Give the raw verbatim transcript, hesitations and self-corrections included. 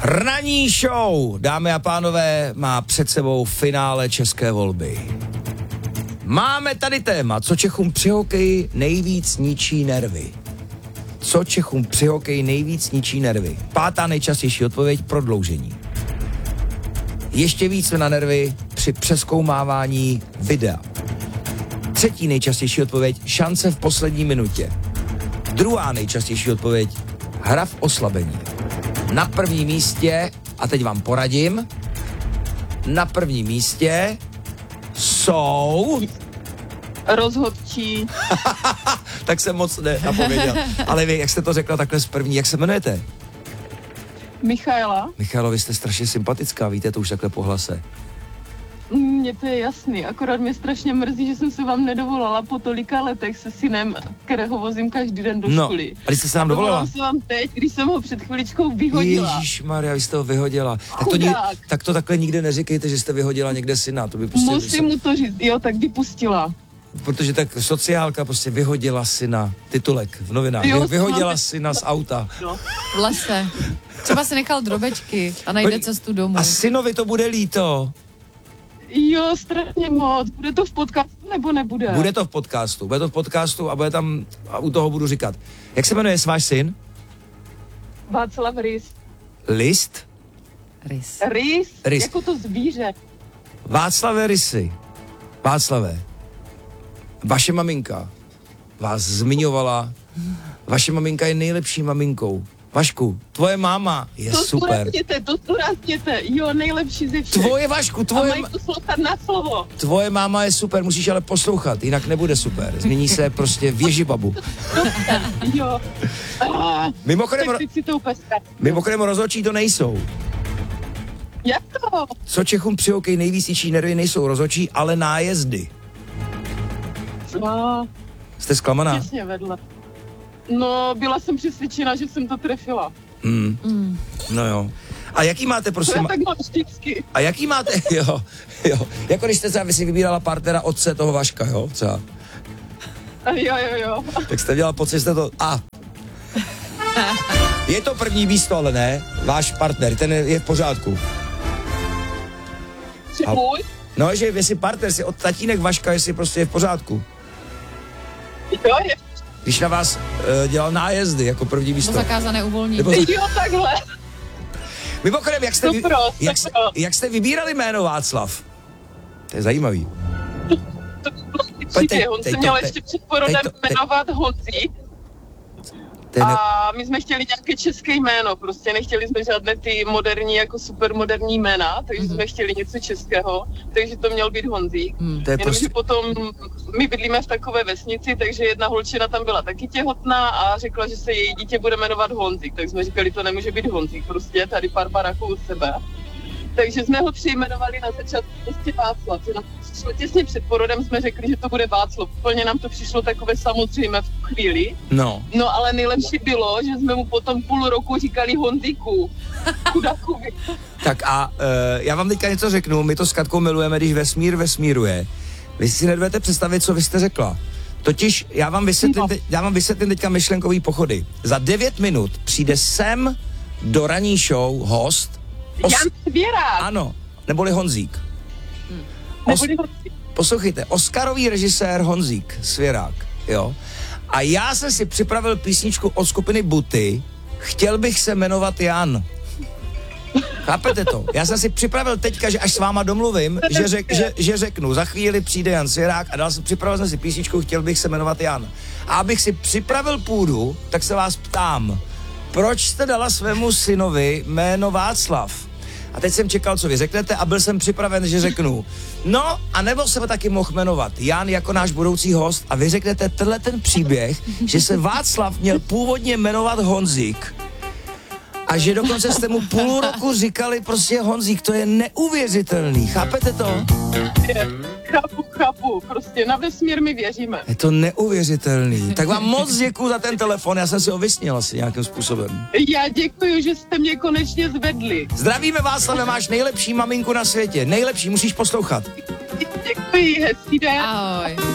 Ranní show, dámy a pánové, má před sebou finále české volby. Máme tady téma, co Čechům při hokeji nejvíc ničí nervy. Co Čechům při hokeji nejvíc ničí nervy. Pátá nejčastější odpověď, prodloužení. Ještě víc na nervy při přezkoumávání videa. Třetí nejčastější odpověď, šance v poslední minutě. Druhá nejčastější odpověď, hra v oslabení. Na prvním místě, a teď vám poradím, na prvním místě jsou... Rozhodčí. Tak jsem moc nenapověděl. Ale vy, jak jste to řekla takhle z první, jak se jmenujete? Michaela. Michaelo, vy jste strašně sympatická, víte to už takhle po hlase. Mně to je jasný, akorát mě strašně mrzí, že jsem se vám nedovolala po tolika letech se synem, kterého vozím každý den do no, školy. A když jste se nám dovolala? Dovolala se vám teď, když jsem ho před chviličkou vyhodila. Ježišmarja, vy jste ho vyhodila. Tak to, ni- tak to takhle nikde neříkejte, že jste vyhodila někde syna. To by prostě Musím mu to říct, jo, tak vypustila. Protože tak sociálka prostě vyhodila syna, titulek v novinách, Jo, Vy, vyhodila máme... syna z auta. No. V lese. Třeba si nechal drobečky a najde cestu domů. A synovi to bude líto. Jo, strašně moc. Bude to v podcastu nebo nebude? Bude to v podcastu, bude to v podcastu a bude tam, a u toho budu říkat. Jak se jmenuje váš syn? Václav Rys. List? Rys. Rys? Rys. Jako to zvíře. Václave Rysy. Václave, vaše maminka vás zmiňovala, vaše maminka je nejlepší maminkou. Vašku, tvoje máma je to super. To zdůrazněte, to zdůrazněte. Jo, nejlepší ze všech. Tvoje, Vašku, tvoje... A mají poslouchat na slovo. Tvoje máma je super, musíš ale poslouchat, jinak nebude super. Změní se prostě v Ježibabu. Jo. Ah, mimochodem, tak si to mimochodem rozhodčí to nejsou. Jak to? Co Čechům při hokeji nejvíc ničí nervy, nejsou rozhodčí, ale nájezdy. No. Jste zklamaná? Těsně vedle. No, byla jsem přesvědčena, že jsem to trefila. Mm. Mm. No jo. A jaký máte, prosím? To je tak mám vždycky. A jaký máte, jo, jo. Jako když jste třeba, vy si vybírala partnera otce toho Vaška, jo, třeba. Jo, jo, jo. Tak jste dělala pocit, jste to, a. Je to první místo, ale ne, váš partner, ten je, je v pořádku. Jsi můj? No, že jestli partner, si od tatínek Vaška, jestli prostě je v pořádku. Jo, je. Když na vás uh, dělal nájezdy jako první místo. To zakázané uvolnění. Nebo... Jo, takhle. Mimochodem, jak jste, vy... Super, jak, jste, jak jste vybírali jméno Václav? To je zajímavý. To, to, to, on se měl ještě před porodem jmenovat Honzík. A my jsme chtěli nějaké české jméno, prostě nechtěli jsme žádné ty moderní, jako supermoderní jména, takže mm-hmm. jsme chtěli něco českého, takže to měl být Honzík. Mm, to je Jenomže prostě... potom my bydlíme v takové vesnici, takže jedna holčina tam byla taky těhotná a řekla, že se její dítě bude jmenovat Honzík, tak jsme říkali, to nemůže být Honzík, prostě tady pár baráků od sebe. Takže jsme ho přejmenovali na začátku prostě Václav. Těsně před porodem jsme řekli, že to bude Václav. Úplně nám to přišlo takové samozřejmé v chvíli. No. No ale nejlepší bylo, že jsme mu potom půl roku říkali Honzíku. Chudákovi. Tak a uh, já vám teďka něco řeknu. My to s Katkou milujeme, když vesmír vesmíruje. Vy si nedovedete představit, co vy jste řekla. Totiž já vám vysvětlím, no. te, já vám vysvětlím teďka myšlenkový pochody. Za devět minut přijde sem do ranní show host Os... Jan Svěrák. Ano, neboli Honzík. Hmm. Os... Poslouchejte, Oscarový režisér Honzík Svěrák, jo. A já jsem si připravil písničku od skupiny Buty, chtěl bych se jmenovat Jan. Chápete to? Já jsem si připravil teďka, že až s váma domluvím, že, řek, že, že řeknu, za chvíli přijde Jan Svěrák a dal jsem, připravil jsem si písničku, chtěl bych se jmenovat Jan. A abych si připravil půdu, tak se vás ptám, proč jste dala svému synovi jméno Václav? A teď jsem čekal, co vy řeknete a byl jsem připraven, že řeknu. No, a nebo se taky mohl jmenovat Jan jako náš budoucí host a vy řeknete tenhle ten příběh, že se Václav měl původně jmenovat Honzík a že dokonce jste mu půl roku říkali prostě Honzík, to je neuvěřitelný, chápete to? Chápu, chápu, prostě na vesmír my věříme. Je to neuvěřitelný. Tak vám moc děkuju za ten telefon, já jsem si ho vysněl asi nějakým způsobem. Já děkuju, že jste mě konečně zvedli. Zdravíme Václave, máš nejlepší maminku na světě, nejlepší, musíš poslouchat. Děkuji, hezký den. Ahoj.